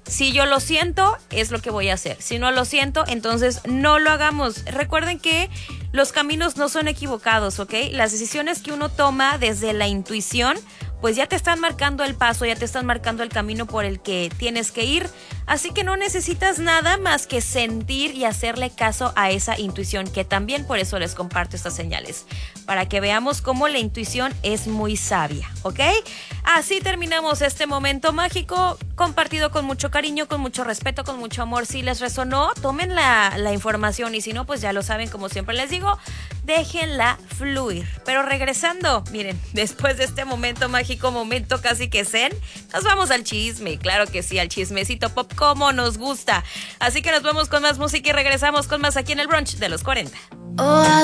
Si yo lo siento, es lo que voy a hacer. Si no lo siento, entonces no lo hagamos. Recuerden que los caminos no son equivocados, ¿ok? Las decisiones que uno toma desde la intuición, pues ya te están marcando el paso, ya te están marcando el camino por el que tienes que ir. Así que no necesitas nada más que sentir y hacerle caso a esa intuición, que también por eso les comparto estas señales, para que veamos cómo la intuición es muy sabia, ¿ok? Así terminamos este momento mágico, compartido con mucho cariño, con mucho respeto, con mucho amor. Si les resonó, tomen la información, y si no, pues ya lo saben, como siempre les digo, déjenla fluir. Pero regresando, miren, después de este momento mágico, momento casi que zen, nos vamos al chisme, claro que sí, al chismecito pop como nos gusta. Así que nos vamos con más música y regresamos con más aquí en el brunch de los 40.